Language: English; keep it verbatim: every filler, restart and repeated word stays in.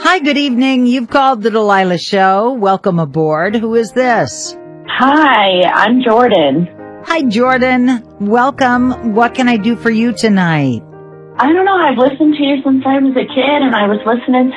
Hi, good evening. You've called the Delilah Show. Welcome aboard. Who is this? Hi, I'm Jordan. Hi, Jordan. Welcome. What can I do for you tonight? I don't know, I've listened to you since I was a kid, and I was listening